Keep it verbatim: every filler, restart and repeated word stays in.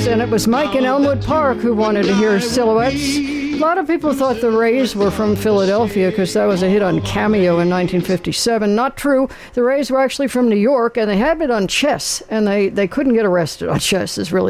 and it was Mike in Elmwood Park who wanted to hear Silhouettes. A lot of people thought the Rays were from Philadelphia because that was a hit on Cameo in nineteen fifty-seven. Not true. The Rays were actually from New York, and they had been on Chess, and they, they couldn't get arrested on Chess, is really